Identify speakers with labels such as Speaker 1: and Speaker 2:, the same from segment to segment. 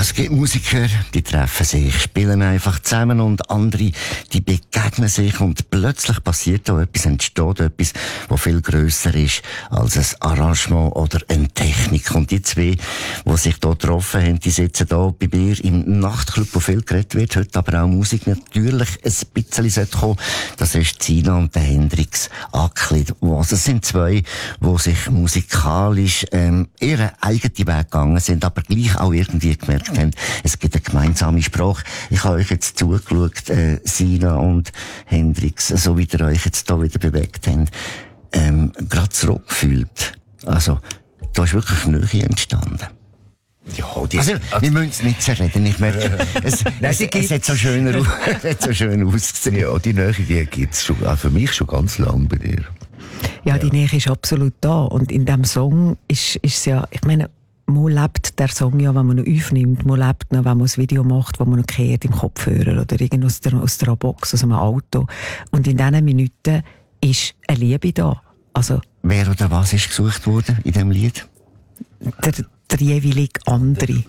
Speaker 1: es gibt Musiker, die treffen sich, spielen einfach zusammen und andere, die begegnen sich und plötzlich passiert da etwas, entsteht etwas, was viel grösser ist als ein Arrangement oder eine Technik. Und die zwei, die sich hier getroffen haben, die sitzen hier bei mir im Nachtclub, wo viel geredet wird, heute aber auch Musik natürlich ein bisschen kommen. Das ist Sina und der Hendrix Ackli. Also es sind zwei, die sich musikalisch ihren eigenen Weg gegangen sind, aber gleich auch irgendwie gemerkt haben, es gibt eine gemeinsame Sprache. Ich habe euch jetzt zugeschaut, Sina und Hendrix, so wie ihr euch jetzt da wieder bewegt habt, gerade zurückgefühlt. Also, da ist wirklich Nähe entstanden.
Speaker 2: Ja,
Speaker 1: wir müssen es nicht zerreden. Ich merke, es hat so schön ausgesehen.
Speaker 2: Ja, die Nähe, die gibt's schon, für mich schon ganz lang bei dir.
Speaker 3: Ja, die Nähe ist absolut da. Und in diesem Song ist ja, ich meine, man lebt der Song ja, wenn man ihn aufnimmt. Man lebt noch, wenn man ein Video macht, wo man noch kehrt im Kopfhörer oder irgendwo aus der Box, aus einem Auto. Und in diesen Minuten ist eine Liebe da. Also,
Speaker 1: wer oder was ist gesucht worden in diesem Lied?
Speaker 3: Der jeweilige andere.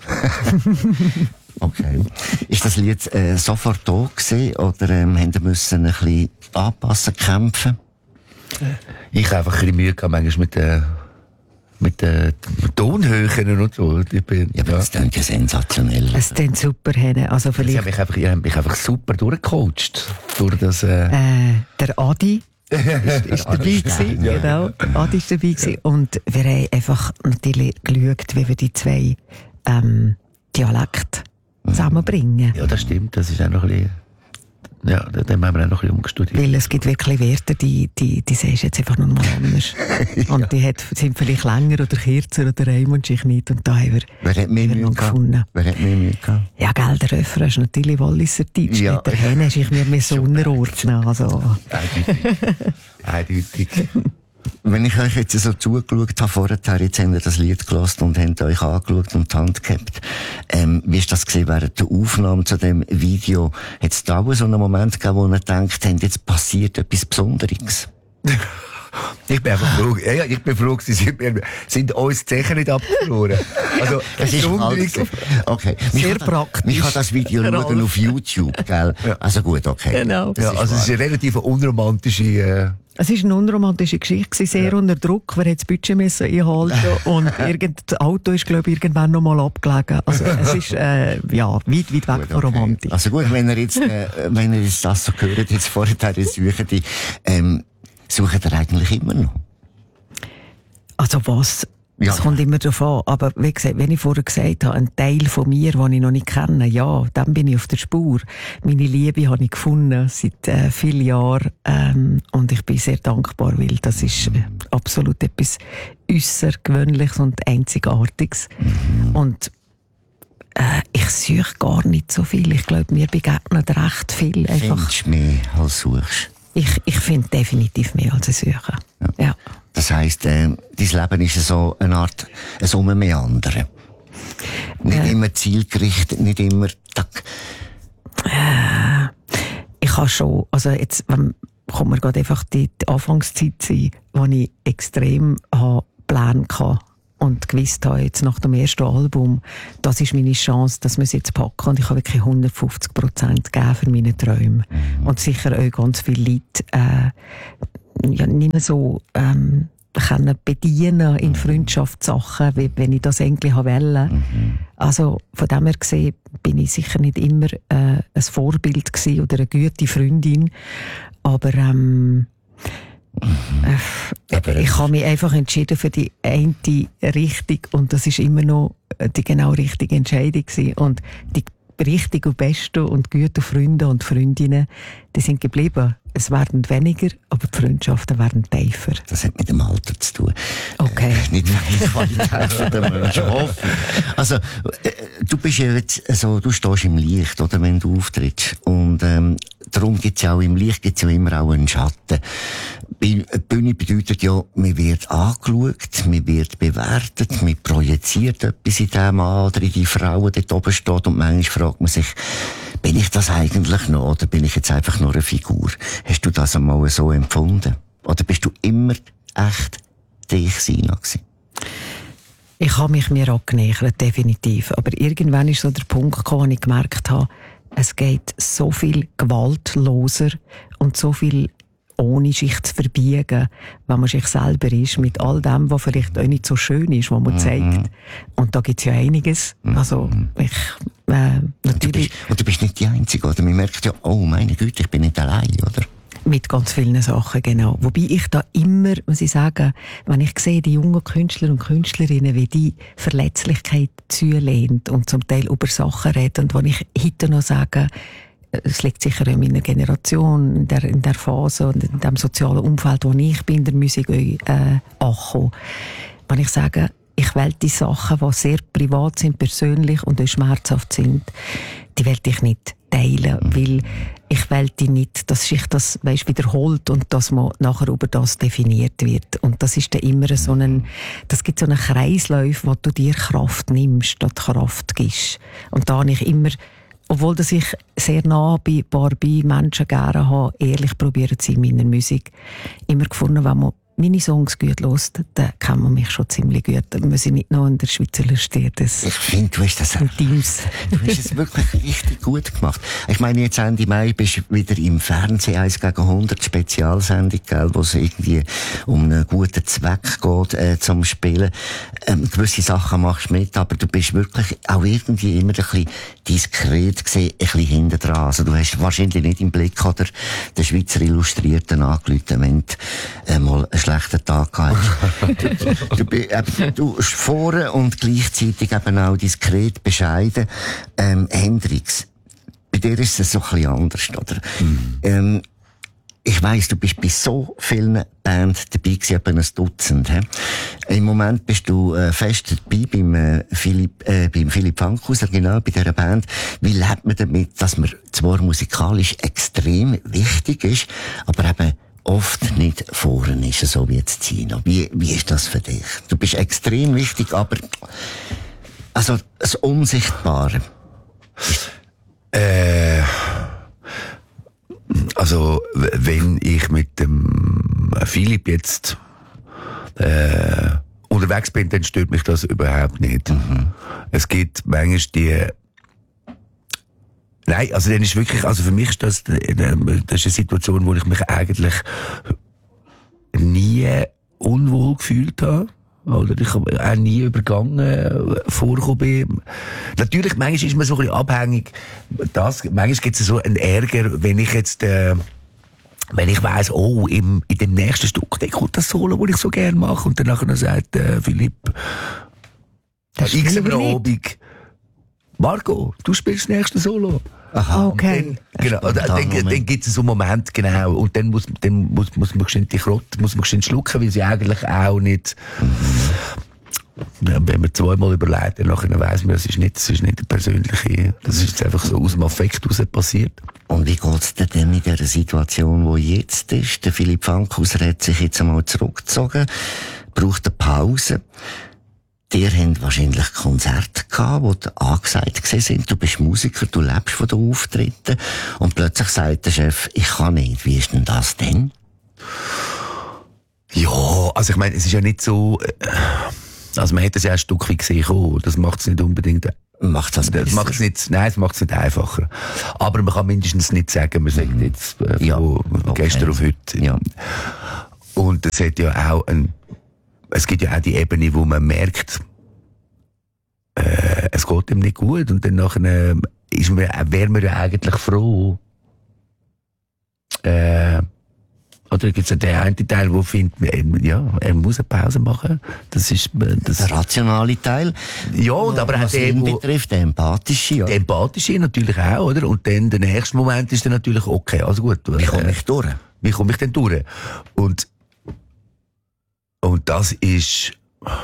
Speaker 1: Okay. Ist das Lied sofort da gewesen, oder haben Sie müssen ein bisschen anpassen, kämpfen?
Speaker 2: Ich habe einfach ein bisschen Mühe gehabt, manchmal mit den Tonhöhen und so.
Speaker 1: Aber das klingt ja sensationell.
Speaker 3: Es klingt super, Henne. Also vielleicht...
Speaker 2: Ich habe mich einfach super durchgecoacht. Durch das,
Speaker 3: der Adi ist dabei gewesen. Genau. Adi ist dabei gewesen. Und wir haben einfach natürlich geschaut, wie wir die zwei Dialekte zusammenbringen.
Speaker 2: Ja, das stimmt. Das ist auch noch ein bisschen... Ja, dann haben wir auch noch ein bisschen umgestudiert.
Speaker 3: Weil es gibt wirklich Werte, die siehst jetzt einfach nur mal anders. Und die sind vielleicht länger oder kürzer oder Raimund sich nicht. Und da haben wir noch gefunden.
Speaker 1: Wer hat mehr Mühe gehabt?
Speaker 3: Ja, gell, der Refrain ist natürlich Walliser Deutsch.
Speaker 1: Ja.
Speaker 3: Der Henne ist ich mir so unterordnen. Also.
Speaker 2: Eindeutig.
Speaker 1: Wenn ich euch jetzt so zugeschaut habe vorher, jetzt habt ihr das Lied gelassen und habt euch angeschaut und die Hand gehabt. Wie ist das gewesen während der Aufnahme zu dem Video? Hat es da auch so einen Moment gegeben, wo ihr denkt, jetzt passiert etwas Besonderes?
Speaker 2: Ich bin einfach froh. Ja, ich bin froh, sie sind uns die Zechen nicht abgefroren. Also,
Speaker 1: das ist okay.
Speaker 3: Sehr praktisch.
Speaker 1: Ich kann das Video schauen auf YouTube, gell? Ja. Also gut, okay.
Speaker 3: Genau.
Speaker 2: Ja, also es ist eine relativ unromantische...
Speaker 3: Es war eine unromantische Geschichte, sehr unter Druck. Wir mussten das Budget einhalten und das Auto ist, glaube ich, irgendwann noch mal abgelegen. Also es ist weit weg
Speaker 1: gut,
Speaker 3: von Romantik.
Speaker 1: Also gut, wenn ihr jetzt das so gehört, jetzt vorher sucht ihr eigentlich immer noch?
Speaker 3: Also was?
Speaker 1: Ja.
Speaker 3: Das kommt immer darauf an. Aber wie gesagt, wenn ich vorher gesagt habe, ein Teil von mir, den ich noch nicht kenne, ja, dann bin ich auf der Spur. Meine Liebe habe ich gefunden seit vielen Jahren. Und ich bin sehr dankbar, weil das ist absolut etwas Äussergewöhnliches und Einzigartiges. Und ich suche gar nicht so viel. Ich glaube, mir begegnet recht viel.
Speaker 1: Findest du mehr als suchst?
Speaker 3: Ich finde definitiv mehr als ich suche. Ja.
Speaker 1: Das heisst, dein Leben ist so eine Art ein Ummeandern. Nicht immer zielgerichtet, nicht immer tack.
Speaker 3: Ich habe schon, also jetzt kommt mir gerade einfach die Anfangszeit sein, wo ich extrem Pläne hatte und gewusst habe, jetzt nach dem ersten Album, das ist meine Chance, dass wir es jetzt packen. Und ich habe wirklich 150% gegeben für meine Träume. Und sicher auch ganz viele Leute nicht mehr so können bedienen in Freundschaftssachen, wie wenn ich das eigentlich wollte. Also von dem her gesehen bin ich sicher nicht immer ein Vorbild gewesen oder eine gute Freundin, aber ich habe mich einfach entschieden für die eine Richtung und das ist immer noch die genau richtige Entscheidung gewesen. Und die richtigen und besten und guten Freunde und Freundinnen, die sind geblieben. Es werden weniger, aber die Freundschaften werden tiefer.
Speaker 1: Das hat mit dem Alter zu tun.
Speaker 3: Okay.
Speaker 1: Nicht mit der Qualität der Menschen. Also, du bist ja jetzt, also, du stehst im Licht, oder, wenn du auftrittst. Und, darum gibt's ja auch im Licht gibt's ja immer auch einen Schatten. Bühne bedeutet ja, man wird angeschaut, man wird bewertet, man projiziert etwas in dem an oder in die Frau, die dort oben steht, und manchmal fragt man sich, bin ich das eigentlich noch, oder bin ich jetzt einfach nur eine Figur? Hast du das einmal so empfunden? Oder bist du immer echt dich, Sina, gewesen?
Speaker 3: Ich habe mich mir angenähert, definitiv. Aber irgendwann ist so der Punkt gekommen, wo ich gemerkt habe, es geht so viel gewaltloser und so viel ohne sich zu verbiegen, wenn man sich selber ist, mit all dem, was vielleicht auch nicht so schön ist, was man zeigt. Und da gibt es ja einiges. Also, natürlich.
Speaker 1: Und du bist nicht die Einzige, oder? Man merkt ja, oh meine Güte, ich bin nicht allein, oder?
Speaker 3: Mit ganz vielen Sachen, genau. Wobei ich da immer, muss ich sagen, wenn ich sehe, die jungen Künstler und Künstlerinnen, wie die Verletzlichkeit zulehnt und zum Teil über Sachen reden, und wo ich heute noch sage, es liegt sicher in meiner Generation, in der Phase und in dem sozialen Umfeld, wo ich bin, in der Musik angekommen. Wenn ich sage, ich will die Sachen, die sehr privat sind, persönlich und auch schmerzhaft sind, die will ich nicht teilen, weil ich will die nicht, dass sich das wiederholt und dass man nachher über das definiert wird. Und das ist dann immer das gibt so einen Kreislauf, wo du dir Kraft nimmst, statt Kraft gibst. Und da habe ich immer, obwohl dass ich sehr nah bei Menschen gerne habe, ehrlich probiert sie in meiner Musik, immer gefunden, wenn man meine Songs gut hört, dann kennt man mich schon ziemlich gut. Da muss ich nicht noch in der Schweizer Liste.
Speaker 1: Ich finde, du hast es wirklich richtig gut gemacht. Ich meine, jetzt Ende Mai bist du wieder im Fernsehen 1 gegen 100 Spezialsendung, wo es irgendwie um einen guten Zweck geht, zum Spielen. Gewisse Sachen machst du mit, aber du bist wirklich auch irgendwie immer ein bisschen diskret gesehen, ein bisschen hinten dran. Also du hast wahrscheinlich nicht im Blick oder den Schweizer Illustrierten angerufen, wenn du mal einen schlechten Tag gehabt hast. Du vorne und gleichzeitig eben auch diskret, bescheiden. Hendrix, bei dir ist es so ein bisschen anders, oder? Ich weiss, du bist bei so vielen Bands dabei gewesen, etwa ein Dutzend. Im Moment bist du fest dabei beim Philipp Fankhauser, genau, bei dieser Band. Wie lebt man damit, dass man zwar musikalisch extrem wichtig ist, aber eben oft nicht vorne ist, so wie jetzt Zino. Wie ist das für dich? Du bist extrem wichtig, aber also das Unsichtbare.
Speaker 2: Also, wenn ich mit dem Philipp jetzt unterwegs bin, dann stört mich das überhaupt nicht. Es gibt manchmal die... Nein, also dann ist wirklich, also für mich ist das ist eine Situation, wo ich mich eigentlich nie unwohl gefühlt habe. Oder ich habe auch nie übergangen vorgekommen bin. Natürlich, manchmal ist man so ein bisschen abhängig. Manchmal gibt es so einen Ärger, wenn ich jetzt, wenn ich weiss, oh, in dem nächsten Stück, da kommt das Solo, das ich so gerne mache. Und dann nachher sagt Philipp, Abend, Marco, du spielst das nächste Solo.
Speaker 3: Aha, okay.
Speaker 2: Dann gibt es so einen Moment, genau. Und dann muss man geschwind die Krott, muss man geschwind schlucken, weil sie eigentlich auch nicht, wenn man zweimal überlegt, dann nachher weiss man, es ist nicht eine persönliche, das ist jetzt einfach so aus dem Affekt raus passiert.
Speaker 1: Und wie geht's dir denn in dieser Situation, wo jetzt ist? Der Philipp Fankhauser hat sich jetzt einmal zurückgezogen, braucht eine Pause. Ihr habt wahrscheinlich Konzerte gehabt, die angesagt sind. Du bist Musiker, du lebst von den Auftritten. Und plötzlich sagt der Chef, ich kann nicht. Wie ist denn das denn?
Speaker 2: Ja, also ich meine, es ist ja nicht so, also man hätte es ja ein Stück weit gesehen, das macht es nicht unbedingt.
Speaker 1: Macht das besser?
Speaker 2: Nein, es macht es nicht einfacher. Aber man kann mindestens nicht sagen, man sagt jetzt gestern auf heute. Ja. Und es hat ja auch es gibt ja auch die Ebene, wo man merkt, es geht ihm nicht gut und dann nachher wäre man ja eigentlich froh. Oder gibt es den einen Teil, der findet, er muss eine Pause machen. Das ist
Speaker 1: der rationale Teil.
Speaker 2: Ja, und aber auch der
Speaker 1: betrifft, der empathische. Ja.
Speaker 2: Der empathische natürlich auch, oder? Und dann der nächste Moment ist dann natürlich okay, also gut.
Speaker 1: Wie komme ich durch?
Speaker 2: Wie komme ich denn durch? Und das ist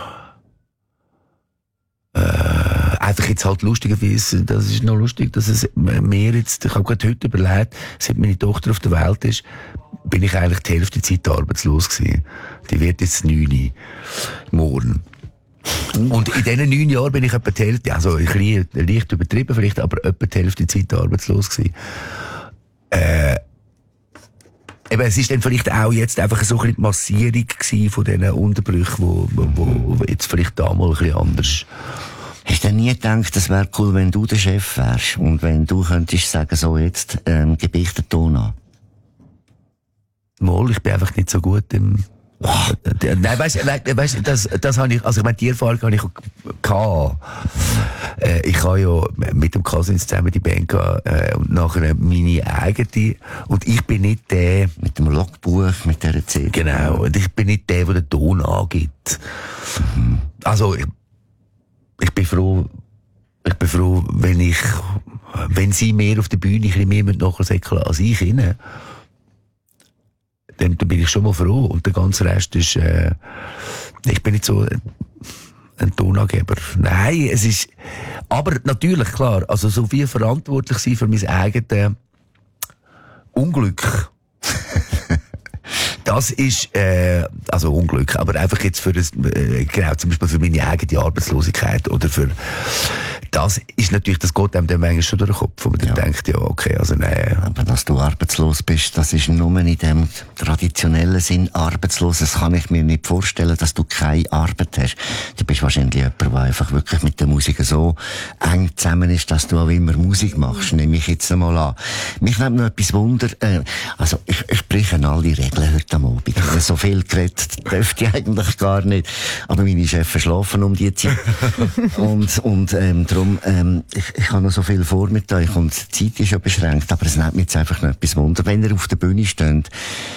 Speaker 2: einfach jetzt halt lustigerweise, das ist noch lustig, dass es mir jetzt, ich habe gerade heute überlegt, seit meine Tochter auf der Welt ist, bin ich eigentlich die Hälfte der Zeit arbeitslos gewesen. Die wird jetzt 9 morgen. Und in diesen 9 Jahren bin ich etwa die Hälfte, also leicht übertrieben vielleicht, aber etwa die Hälfte der Zeit arbeitslos gewesen. Eben, es ist dann vielleicht auch jetzt einfach so ein bisschen die Massierung gewesen von diesen Unterbrüchen, wo jetzt vielleicht da mal ein bisschen anders.
Speaker 1: Hast du nie gedacht, es wäre cool, wenn du der Chef wärst und wenn du könntest sagen, so jetzt, gebe ich den Ton an?
Speaker 2: Mal, ich bin einfach nicht so gut im... Nein, weißt, das habe ich, also ich meine, die Erfahrung habe ich auch gehabt. Ich habe ja mit dem Cousins zusammen die Band gehabt, und nachher meine eigene, und ich bin nicht der...
Speaker 1: Mit dem Logbuch, mit dieser CD.
Speaker 2: Genau, und ich bin nicht der den Ton angibt. Mhm. Also, ich bin froh, wenn sie mehr auf der Bühne ein bisschen mehr nachher säckeln als ich ihnen. Dann bin ich schon mal froh. Und der ganze Rest ist, ich bin nicht so ein Tonangeber. Nein, es ist, aber natürlich, klar, also so viel verantwortlich sein für mein eigenes Unglück. Das ist, also Unglück, aber einfach jetzt für das, genau, zum Beispiel für meine eigene Arbeitslosigkeit oder für, das ist natürlich, das geht einem dann manchmal schon durch den Kopf, wo man dann denkt, ja, okay, also nein.
Speaker 1: Aber dass du arbeitslos bist, das ist nur in dem traditionellen Sinn arbeitslos. Das kann ich mir nicht vorstellen, dass du keine Arbeit hast. Du bist wahrscheinlich jemand, der einfach wirklich mit der Musik so eng zusammen ist, dass du auch immer Musik machst, nehme ich jetzt einmal an. Mich nimmt noch etwas Wunder, also ich breche alle Regeln heute am Abend. So viel geredet dürfte ich eigentlich gar nicht. Aber meine Chefs schlafen um die Zeit. und darum, ich habe noch so viel vor mit euch und die Zeit ist ja beschränkt, aber es nimmt mich jetzt einfach noch etwas Wunder. Wenn ihr auf der Bühne steht,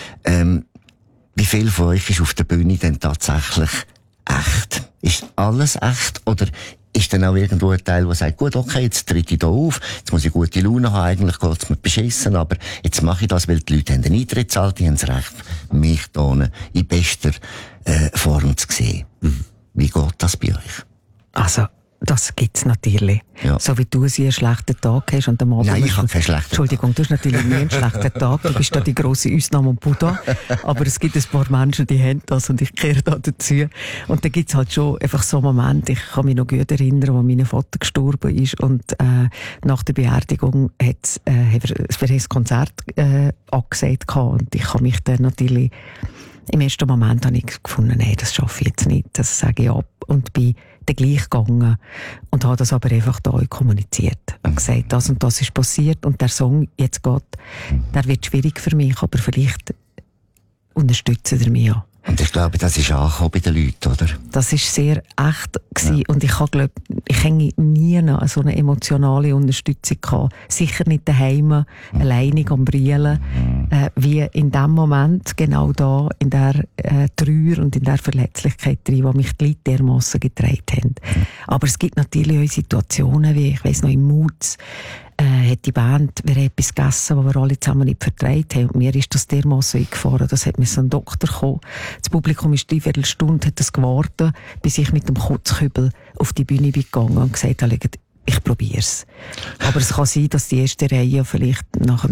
Speaker 1: wie viel von euch ist auf der Bühne denn tatsächlich echt? Ist alles echt oder ist dann auch irgendwo ein Teil, der sagt, gut, okay, jetzt tritt ich da auf, jetzt muss ich gute Laune haben, eigentlich geht's mir beschissen, aber jetzt mache ich das, weil die Leute haben den Eintritt zahlt, die haben das Recht, mich da in bester Form zu sehen. Wie geht das bei euch?
Speaker 3: Also, das gibt's natürlich.
Speaker 1: Ja.
Speaker 3: So wie du einen schlechten Tag hast und am Abend...
Speaker 1: Nein, ich habe keinen schlechten
Speaker 3: Entschuldigung, du hast natürlich nie einen schlechten Tag. Du bist da die grosse Ausnahme und Buddha. Aber es gibt ein paar Menschen, die haben das und ich gehöre da dazu. Und da gibt's halt schon einfach so Momente. Ich kann mich noch gut erinnern, wo mein Vater gestorben ist und nach der Beerdigung haben wir ein Konzert angesagt gehabt. Und ich habe mich dann natürlich... Im ersten Moment habe ich gefunden, nein, das schaffe ich jetzt nicht, das sage ich ab. Und bin dann gleich gegangen und habe das aber einfach da kommuniziert. Und gesagt, das und das ist passiert und der Song jetzt geht, der wird schwierig für mich, aber vielleicht unterstützen Sie mich ja.
Speaker 1: Und ich glaube, das ist angekommen bei den Leuten, oder?
Speaker 3: Das ist sehr echt gewesen. Und ich habe nie so eine emotionale Unterstützung gehabt. Sicher nicht daheim, alleinig am Brillen, wie in dem Moment, genau da, in der Trauer und in der Verletzlichkeit drin, die mich die Leute dermassen getragen haben. Aber es gibt natürlich auch Situationen, wie, ich weiss noch, im Moods, hat die Band, wir haben etwas gegessen, was wir alle zusammen nicht vertreibt haben. Und mir ist das dermassen eingefahren, das hat mir so ein Doktor gekommen. Das Publikum ist 3/4 Stunde, hat das gewartet, bis ich mit dem Kotzkübel auf die Bühne bin gegangen und gesagt habe, ich probier's. Aber es kann sein, dass die erste Reihe vielleicht nachher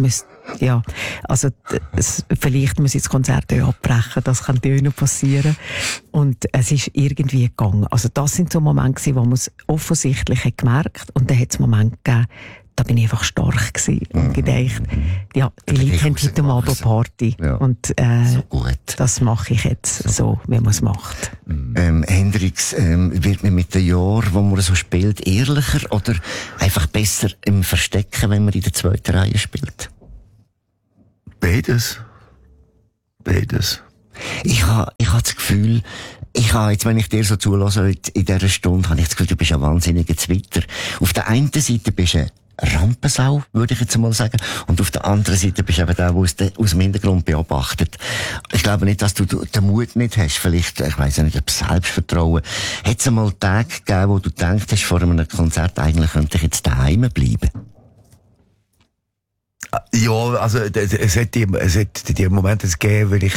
Speaker 3: vielleicht muss ich das Konzert abbrechen, das könnte auch noch passieren. Und es ist irgendwie gegangen. Also das sind so Momente, wo man es offensichtlich hat gemerkt und dann hat es Momente gegeben, da bin ich einfach stark gewesen und gedacht, ja, die Leute haben heute Abend Party. Ja. Und
Speaker 1: so gut.
Speaker 3: Das mache ich jetzt so, wie man es macht.
Speaker 1: Hendrix, wird man mit den Jahren, wo man so spielt, ehrlicher oder einfach besser im Verstecken, wenn man in der zweiten Reihe spielt?
Speaker 2: Beides.
Speaker 1: Ich habe das Gefühl, jetzt, wenn ich dir so zulasse, in dieser Stunde, habe ich das Gefühl, du bist ein wahnsinniger Zwitter. Auf der einen Seite bist du Rampensau, würde ich jetzt mal sagen. Und auf der anderen Seite bist du eben der aus dem Hintergrund beobachtet. Ich glaube nicht, dass du den Mut nicht hast. Vielleicht, ich weiss ja nicht, ob Selbstvertrauen. Hat es einmal Tage gegeben, wo du gedacht hast, vor einem Konzert, eigentlich könnte ich jetzt daheim bleiben?
Speaker 2: Ja, also, es hat die Momente gegeben, weil ich,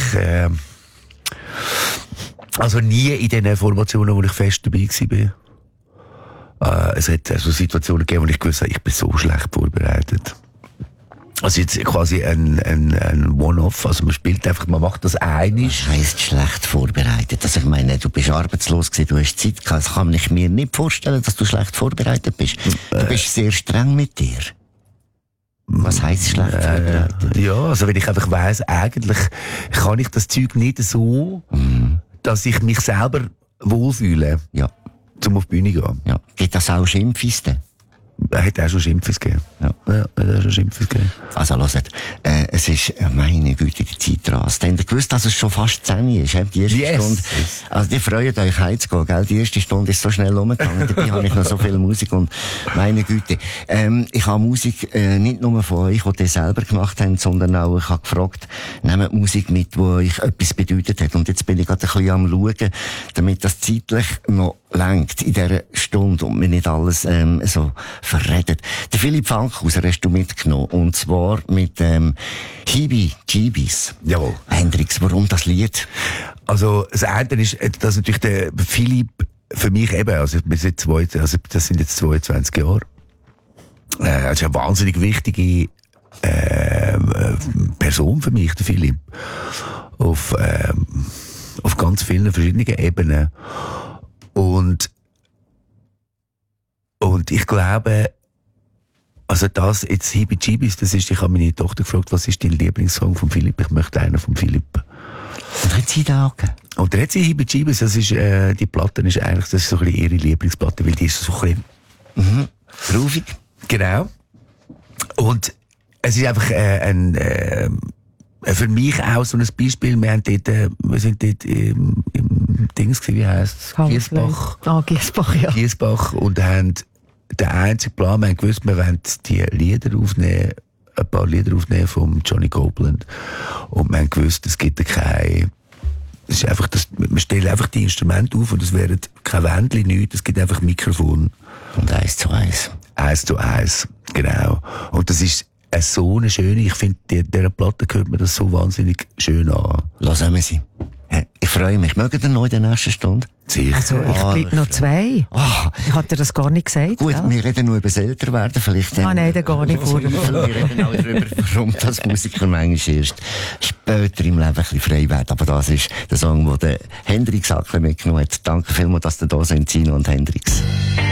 Speaker 2: also nie in den Formationen, wo ich fest dabei war. Es hat so Situationen gegeben, wo ich gewusst habe, ich bin so schlecht vorbereitet. Also jetzt quasi ein One-Off, also man spielt einfach, man macht das einig.
Speaker 1: Was heisst schlecht vorbereitet? Also ich meine, du bist arbeitslos gewesen, du hast Zeit gehabt, das kann ich mir nicht vorstellen, dass du schlecht vorbereitet bist. Du bist sehr streng mit dir. Was heisst schlecht vorbereitet?
Speaker 2: Ja, also wenn ich einfach weiss, eigentlich kann ich das Zeug nicht so, dass ich mich selber wohlfühle,
Speaker 1: Ja.
Speaker 2: zum auf die Bühne gehen.
Speaker 1: Ja. Gibt das auch Schimpfis denn?
Speaker 2: Er hat auch schon Schimpfes gegeben.
Speaker 1: Ja.
Speaker 2: Ja, er hat auch schon Schimpfes gegeben.
Speaker 1: Also, hört, es ist, meine Güte, die Zeitrasse. Habt ihr gewusst, dass es schon fast 10 ist, die erste
Speaker 2: Yes.
Speaker 1: Stunde? Also, die freuen euch heimzugehen, gell? Die erste Stunde ist so schnell umgegangen. Dabei habe ich noch so viel Musik und, meine Güte. Ich habe Musik, nicht nur von euch, die ihr selber gemacht habt, sondern auch, ich habe gefragt, nehmt Musik mit, die euch etwas bedeutet hat. Und jetzt bin ich gerade ein bisschen am Schauen, damit das zeitlich noch lenkt in dieser Stunde und mir nicht alles, so verredet. Der Philipp Fankhauser hast du mitgenommen. Und zwar mit, Heebie-Jeebies.
Speaker 2: Jawohl.
Speaker 1: Hendrix, warum das Lied?
Speaker 2: Also, das eine ist, dass natürlich der Philipp für mich eben, also das sind jetzt 22 Jahre. Das ist eine wahnsinnig wichtige, Person für mich, der Philipp. Auf ganz vielen verschiedenen Ebenen. Und ich glaube, also das jetzt Heebie-Jeebies, das ist, ich habe meine Tochter gefragt, was ist dein Lieblingssong von Philipp? Ich möchte einen von Philipp.
Speaker 1: Und hat sie da auch gegeben?
Speaker 2: Und der hat sie Heebie-Jeebies, das ist, die Platte ist eigentlich, das ist so ein bisschen ihre Lieblingsplatte, weil die ist so ein bisschen,
Speaker 1: Groovig?
Speaker 2: genau. Und es ist einfach, für mich auch so ein Beispiel, wir sind dort im Dings gewesen, wie heisst es? Giesbach.
Speaker 3: Giesbach, ja.
Speaker 2: Giesbach und haben den einzigen Plan, wir haben gewusst, wir wollen die Lieder aufnehmen, ein paar Lieder aufnehmen von Johnny Copeland. Und wir haben gewusst, es gibt keine, es ist einfach wir stellen einfach die Instrumente auf und es wären keine Wändchen, nichts, es gibt einfach Mikrofon.
Speaker 1: Und 1:1.
Speaker 2: 1:1, genau. Und das ist so eine schöne, ich finde, dieser Platte hört mir das so wahnsinnig schön an.
Speaker 1: Lassen wir sie. Ich freue mich. Mögen ihr noch in der nächsten Stunde?
Speaker 2: Sicher.
Speaker 3: Also, ich bleibe noch 2.
Speaker 1: Ah,
Speaker 3: Ich hatte das gar nicht gesagt.
Speaker 1: gut,
Speaker 3: ja.
Speaker 1: wir reden nur über das Älterwerden, vielleicht.
Speaker 3: Nein, dann gar nicht vor.
Speaker 1: Wir reden auch darüber, warum das Musiker manchmal erst später im Leben ein bisschen frei wird. Aber das ist der Song, den der Hendrix mitgenommen hat. Danke vielmals, dass ihr da sind, Sino und Hendrix.